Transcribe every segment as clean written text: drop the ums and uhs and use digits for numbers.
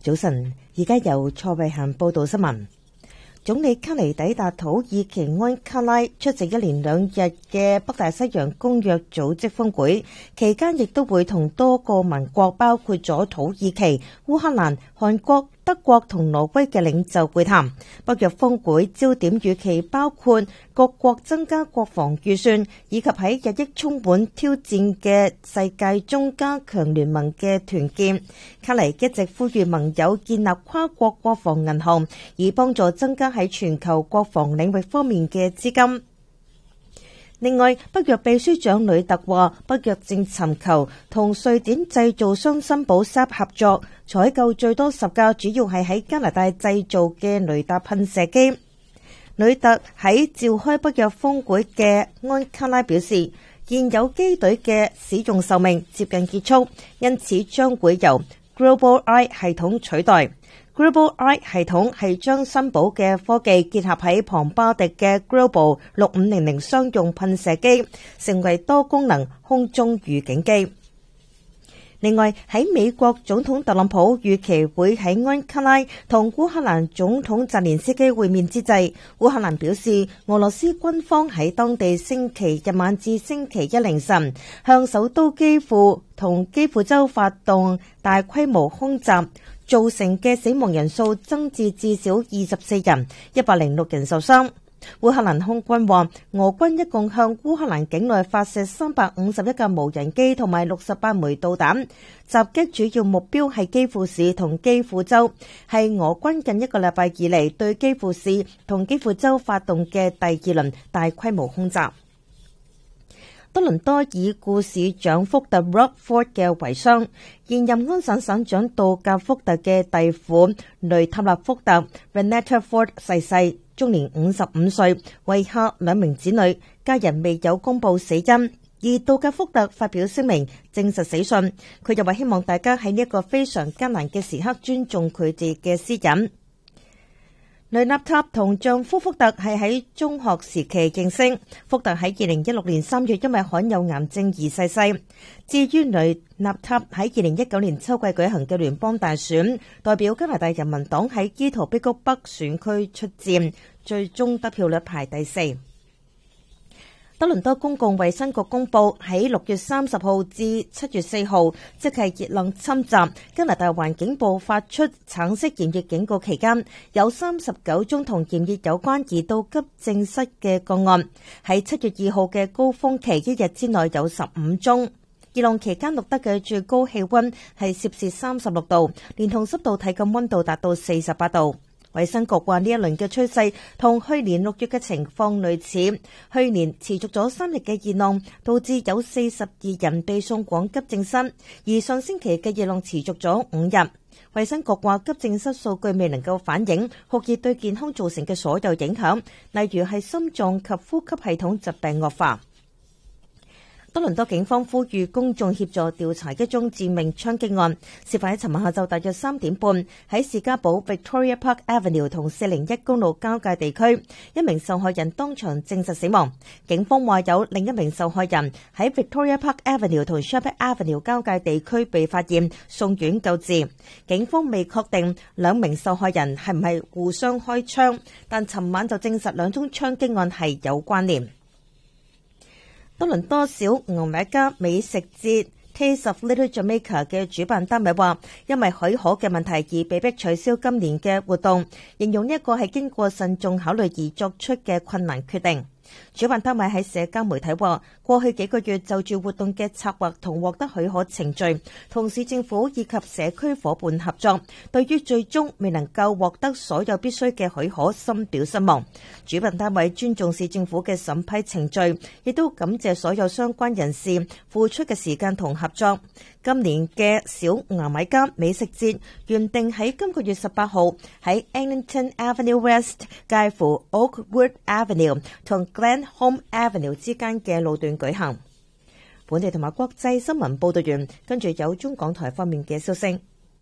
早晨，而家由蔡慧嫻報道新聞。總理卡尼抵達土耳其安卡拉，出席一連2日嘅北大西洋公約組織峰會，期間亦都會同多個盟國，包括咗土耳其、烏克蘭、韓國、德國同挪威嘅領袖會談。北約峰會焦點預期包括各國增加國防預算，以及喺日益充滿挑戰嘅世界中加強聯盟嘅團結。卡尼一直呼籲盟友建立跨國國防銀行，以幫助增加喺全球國防領域方面嘅資金。另外，北約秘書長呂特話，北約正尋求同瑞典製造商森寶 SAAB 合作，採購最多10架主要係喺加拿大製造嘅雷達噴射機。呂特喺召開北約峰會嘅安卡拉表示，現有機隊嘅使用壽命接近結束，因此將會由 Global Eye 系統取代。Global Eye 系統係將森寶嘅科技結合喺龐巴迪嘅 Global 6500商用噴射機，成為多功能空中預警機。另外，喺美國總統特朗普預期會喺安卡拉同烏克蘭總統澤連斯基會面之際，烏克蘭表示俄羅斯軍方喺當地星期日晚至星期一凌晨向首都基輔同基輔州發動大規模空襲，造成嘅死亡人數增至至少24人，106人受傷。烏克蘭空軍話，俄軍一共向烏克蘭境內發射351架無人機同埋68枚導彈，襲擊主要目標係基輔市同基輔州，係俄軍近1個禮拜以嚟對基輔市同基輔州發動嘅第2輪大規模空襲。多倫多已故市長福特 Rob Ford 嘅遺孀，現任安省省長杜格福特嘅弟婦雷塔納福特 Renata Ford 逝世，終年55歲，遺下2名子女，家人未有公布死因。而杜格福特發表聲明證實死訊，佢又話希望大家喺呢一個非常艱難嘅時刻尊重佢哋嘅私隱。雷納塔同丈夫福特係喺中學時期認識，福特喺2016年3月因為罕有癌症而逝世。至於雷納塔喺2019年秋季舉行嘅聯邦大選，代表加拿大人民黨喺伊圖碧谷北選區出戰，最終得票率排第4。多倫多公共衛生局公佈，喺6月30號至7月4號，即係熱浪侵襲，加拿大環境部發出橙色炎熱警告期間，有39宗同炎熱有關而到急症室嘅個案。喺7月2號嘅高峰期，一日之內有15宗。熱浪期間錄得嘅最高氣溫係攝氏36度，連同濕度體感溫度達到48度。衛生局話呢一輪嘅趨勢同去年6月嘅情況類似，去年持續咗3日嘅熱浪，導致有42人被送往急症室，而上星期嘅熱浪持續咗5日。衛生局話急症室數據未能夠反映酷熱對健康造成嘅所有影響，例如係心臟及呼吸系統疾病惡化。多倫多警方呼籲公眾協助調查一宗致命槍擊案，事發喺尋晚下晝大約3點半，喺士嘉堡 Victoria Park Avenue 同401公路交界地區，一名受害人當場證實死亡。警方話有另一名受害人喺 Victoria Park Avenue 同 Sheppard Avenue 交界地區被發現送院救治。警方未確定兩名受害人係唔係互相開槍，但尋晚就證實兩宗槍擊案係有關聯。多倫多小牙買加美食節 Taste of Little Jamaica 嘅主辦單位話，因為許可嘅問題而被迫取消今年嘅活動，形容一個係經過慎重考慮而作出嘅困難決定。主辦單位喺社交媒體話，過去幾個月就住活動嘅策劃同獲得許可程序，同市政府以及社區夥伴合作，對於最終未能夠獲得所有必須嘅許可深表失望。主辦單位尊重市政府嘅審批程序，亦都感謝所有相關人士付出嘅時間同合作。今年嘅小牙買加美食節原定喺今個月18號喺 Eglinton Avenue West 介乎 Oakwood Avenue 同 Glenholme Avenue 之間嘅路段舉行。本地同埋國際新聞報道完，跟住有中港台方面嘅消息。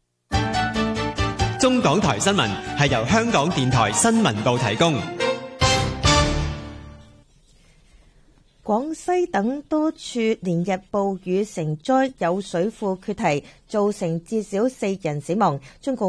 中港台新聞係由香港電台新聞部提供。 廣西等多處連日暴雨成災，有水庫決堤，造成至少4人死亡，中共